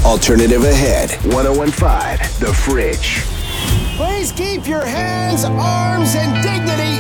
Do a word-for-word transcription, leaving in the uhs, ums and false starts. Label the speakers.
Speaker 1: Alternative ahead. one oh one point five The Fridge.
Speaker 2: Please keep your hands, arms, and dignity